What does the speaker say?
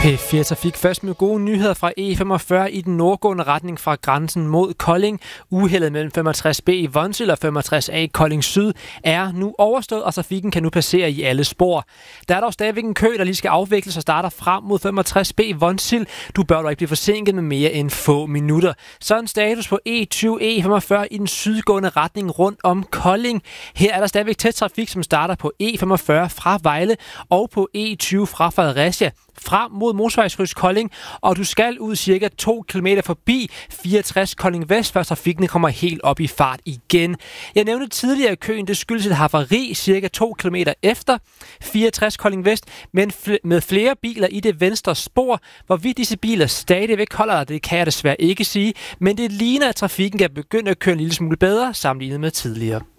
P4 Trafik først med gode nyheder fra E45 i den nordgående retning fra grænsen mod Kolding. Uheldet mellem 65B i Vonsild og 65A i Kolding Syd er nu overstået, og trafikken kan nu passere i alle spor. Der er dog stadigvæk en kø, der lige skal afvikles og starter frem mod 65B i Vonsild. Du bør dog ikke blive forsinket med mere end få minutter. Så en status på E20 E45 i den sydgående retning rundt om Kolding. Her er der stadigvæk tæt trafik, som starter på E45 fra Vejle og på E20 fra Fredericia frem mod motorvejskryds Kolding, og du skal ud cirka 2 km forbi 64 Kolding Vest, før trafikken kommer helt op i fart igen. Jeg nævnte tidligere, at køen det skyldes et havari cirka 2 km efter 64 Kolding Vest, men med flere biler i det venstre spor. Hvorvidt disse biler stadigvæk holder, det kan jeg desværre ikke sige, men det ligner, at trafikken kan begynde at køre en lille smule bedre sammenlignet med tidligere.